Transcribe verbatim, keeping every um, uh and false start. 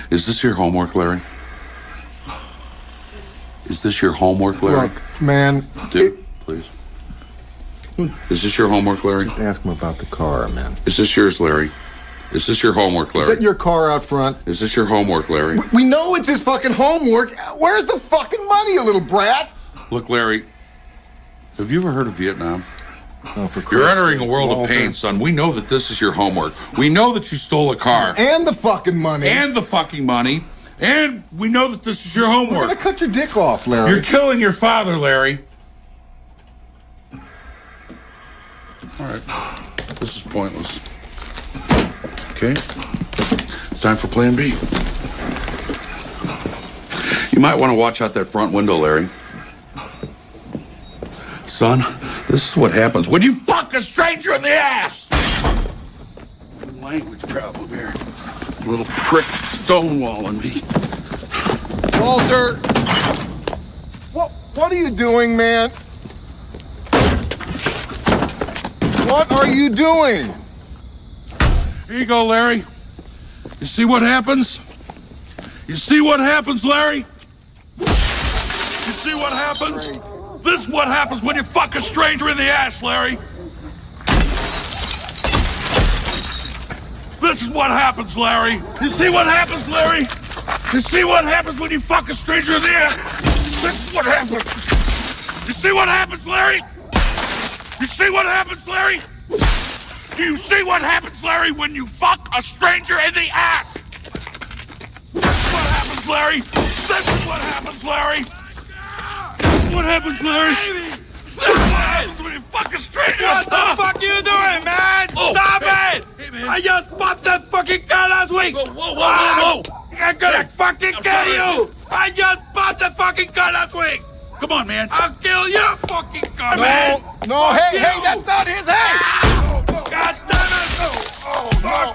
Is this your homework, Larry? Is this your homework, Larry? Look, man. Dude, it, please. Is this your homework, Larry? Just ask him about the car, man. Is this yours, Larry? Is this your homework, Larry? Is that your car out front? Is this your homework, Larry? We, we know it's his fucking homework. Where's the fucking money, you little brat? Look, Larry, have you ever heard of Vietnam? Oh, for You're Christ's entering a sake, world Walter. of pain, son. We know that this is your homework. We know that you stole a car. And the fucking money. And the fucking money. And we know that this is your homework. We're gonna cut your dick off, Larry. You're killing your father, Larry. All right. This is pointless. Okay? It's time for plan B. You might want to watch out that front window, Larry. Son, this is what happens when you fuck a stranger in the ass! Language problem here. Little prick stonewalling me. Walter! What, what are you doing, man? What are you doing? Here you go, Larry. You see what happens? You see what happens, Larry? You see what happens? This is what happens when you fuck a stranger in the ass, Larry. This is what happens, Larry. You see what happens, Larry? You see what happens when you fuck a stranger in the ass? This is what happens. You see what happens, Larry? You see what happens, Larry? Do you see what happens, Larry, when you fuck a stranger in the ass? This is what happens, Larry. This is what happens, Larry. This is what happens, Larry. This is what happens when you fuck a stranger. What the fuck are you doing, man? Oh, Stop hey, it! hey, man. I just bought that fucking car last week! Whoa, whoa, whoa, whoa, whoa. I'm gonna Hey, fucking I'm kill sorry, you! man. I just bought the fucking car last week! Come on, man. I'll kill your fucking car, No, man! no, hey, you. hey, that's not his hat!